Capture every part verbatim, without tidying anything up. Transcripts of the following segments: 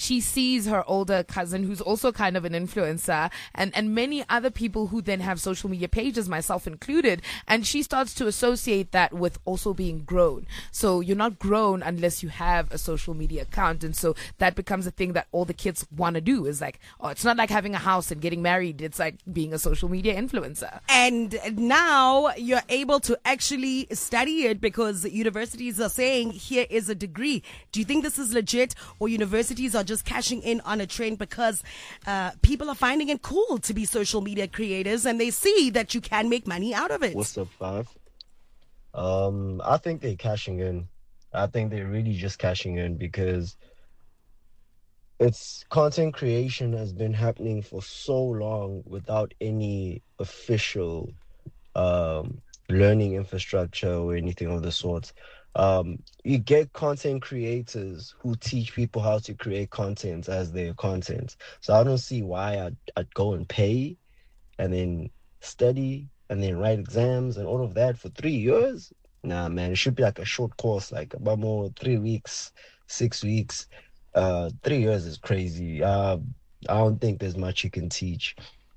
she sees her older cousin, who's also kind of an influencer, and, and many other people who then have social media pages, myself included, and she starts to associate that with also being grown. So you're not grown unless you have a social media account, and so that becomes a thing that all the kids want to do. Is like, oh, it's not like having a house and getting married. It's like being a social media influencer. And now you're able to actually study it because universities are saying here is a degree. Do you think this is legit, or universities are just cashing in on a trend because uh, people are finding it cool to be social media creators and they see that you can make money out of it? What's up, Five? Um, I think they're cashing in. I think they're really just cashing in because it's content creation has been happening for so long without any official um, learning infrastructure or anything of the sort. Um, you get content creators who teach people how to create content as their content. So I don't see why I'd, I'd go and pay and then study and then write exams and all of that for three years. Nah, man, it should be like a short course, like about more three weeks, six weeks. Uh, three years is crazy. Uh, I don't think there's much you can teach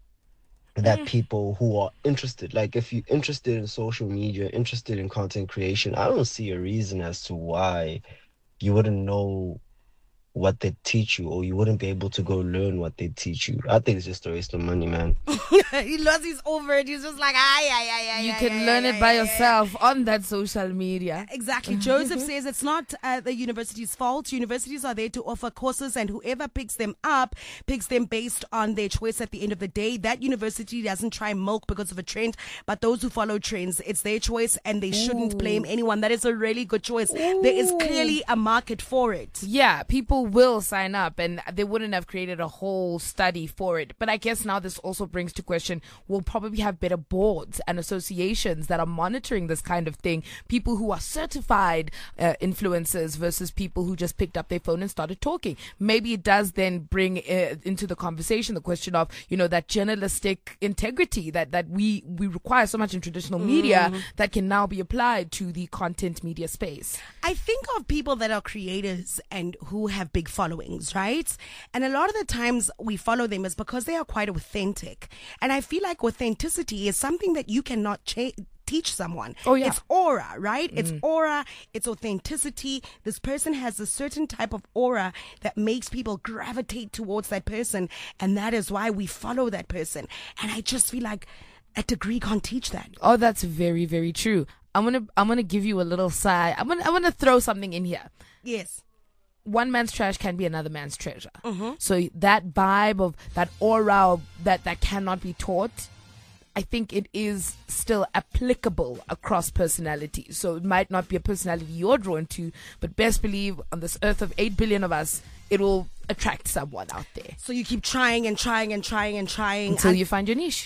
that people who are interested, like if you're interested in social media, interested in content creation, I don't see a reason as to why you wouldn't know what they teach you, or you wouldn't be able to go learn what they teach you. I think it's just a waste of money, man. He lost his over it. He's just like, ay, ay, ay, ay. You ay, can ay, learn ay, it ay, by ay, yourself on that social media. Exactly. Joseph says it's not uh, the university's fault. Universities are there to offer courses, and whoever picks them up picks them based on their choice at the end of the day. That university doesn't try milk because of a trend, but those who follow trends, it's their choice, and they shouldn't Ooh. blame blame anyone. That is a really good choice. Ooh. There is clearly a market for it. Yeah, people will sign up, and they wouldn't have created a whole study for it. But I guess now this also brings to question, we'll probably have better boards and associations that are monitoring this kind of thing. People who are certified uh, influencers versus people who just picked up their phone and started talking. Maybe it does then bring uh, into the conversation the question of, you know, that journalistic integrity that, that we, we require so much in traditional media Mm. that can now be applied to the content media space. I think of people that are creators and who have big followings, right? And a lot of the times we follow them is because they are quite authentic. And I feel like authenticity is something that you cannot change. Teach someone. Oh, yeah. It's aura, right? Mm. It's aura, it's authenticity. This person has a certain type of aura that makes people gravitate towards that person, and that is why we follow that person. And I just feel like a degree can't teach that. Oh, that's very, very true. I'm gonna I'm gonna give you a little sigh. I'm gonna I'm gonna throw something in here. Yes. One man's trash can be another man's treasure. Mm-hmm. So that vibe of that aura of that that cannot be taught, I think it is still applicable across personalities. So it might not be a personality you're drawn to, but best believe on this earth of eight billion of us, it will attract someone out there. So you keep trying and trying and trying and trying until and you find your niche.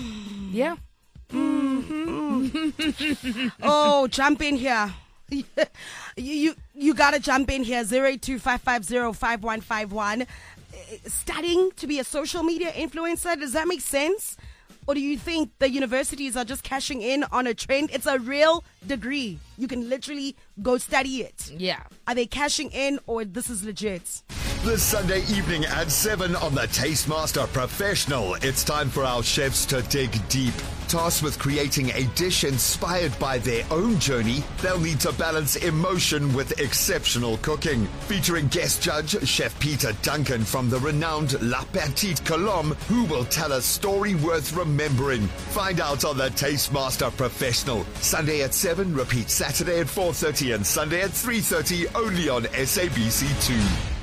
Yeah. Mm-hmm. Oh, jump in here. you, you you gotta jump in here. zero eight two five five zero five one five one. Studying to be a social media influencer, does that make sense? Or do you think the universities are just cashing in on a trend? It's a real degree. You can literally go study it. Yeah. Are they cashing in, or this is legit? This Sunday evening at seven on the Tastemaster Professional, it's time for our chefs to dig deep. Tasked with creating a dish inspired by their own journey, they'll need to balance emotion with exceptional cooking. Featuring guest judge Chef Peter Duncan from the renowned La Petite Colombe, who will tell a story worth remembering. Find out on the Tastemaster Professional. Sunday at seven, repeat Saturday at four thirty and Sunday at three thirty, only on S A B C two.